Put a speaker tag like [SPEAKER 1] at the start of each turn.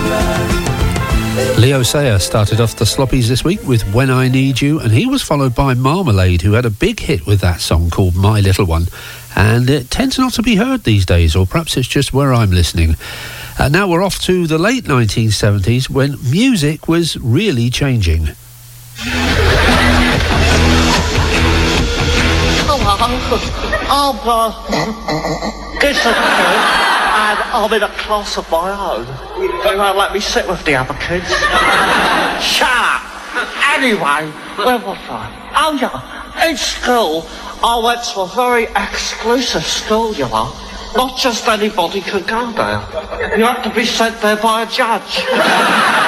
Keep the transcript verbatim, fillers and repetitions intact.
[SPEAKER 1] Leo Sayer started off the Sloppies this week with When I Need You, and he was followed by Marmalade, who had a big hit with that song called My Little One, and it tends not to be heard these days, or perhaps it's just where I'm listening. Uh, now we're off to the late nineteen seventies, when music was really changing.
[SPEAKER 2] Hello, I'm uh, it's a kid, and I'm in a class of my own. They won't let me sit with the other kids. Shut up! Anyway, where was I? Oh yeah, in school, I went to a very exclusive school, you know. Not just anybody could go there. You have to be sent there by a judge.